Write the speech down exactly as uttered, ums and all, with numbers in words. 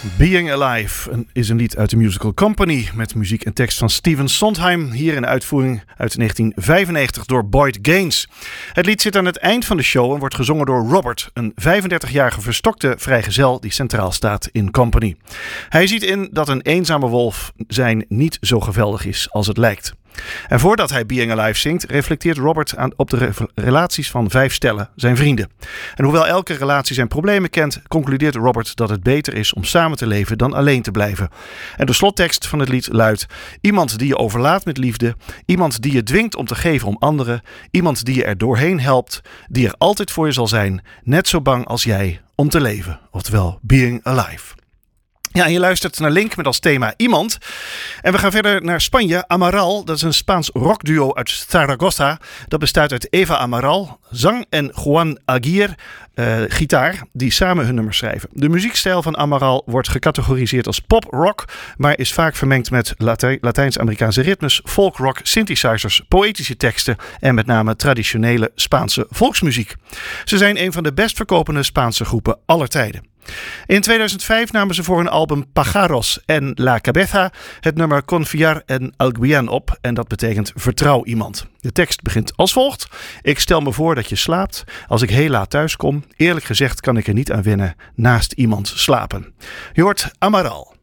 Being Alive is een lied uit de musical Company met muziek en tekst van Stephen Sondheim, hier in de uitvoering uit negentien vijfennegentig door Boyd Gaines. Het lied zit aan het eind van de show en wordt gezongen door Robert, een vijfendertigjarige verstokte vrijgezel die centraal staat in Company. Hij ziet in dat een eenzame wolf zijn niet zo geweldig is als het lijkt. En voordat hij Being Alive zingt, reflecteert Robert aan, op de re- relaties van vijf stellen, zijn vrienden. En hoewel elke relatie zijn problemen kent, concludeert Robert dat het beter is om samen te leven dan alleen te blijven. En de slottekst van het lied luidt: iemand die je overlaat met liefde, iemand die je dwingt om te geven om anderen, iemand die je er doorheen helpt, die er altijd voor je zal zijn, net zo bang als jij om te leven. Oftewel, Being Alive. Ja, en je luistert naar Link met als thema Iemand. En we gaan verder naar Spanje. Amaral, dat is een Spaans rockduo uit Zaragoza. Dat bestaat uit Eva Amaral, zang, en Juan Aguirre, uh, gitaar, die samen hun nummers schrijven. De muziekstijl van Amaral wordt gecategoriseerd als pop-rock, maar is vaak vermengd met Latij- Latijns-Amerikaanse ritmes, folk-rock, synthesizers, poëtische teksten en met name traditionele Spaanse volksmuziek. Ze zijn een van de best verkopende Spaanse groepen aller tijden. In tweeduizend vijf namen ze voor hun album Pájaros en La Cabeza het nummer Confiar en Alguien op, en dat betekent vertrouw iemand. De tekst begint als volgt: ik stel me voor dat je slaapt. Als ik heel laat thuis kom, eerlijk gezegd kan ik er niet aan wennen naast iemand slapen. Je hoort Amaral.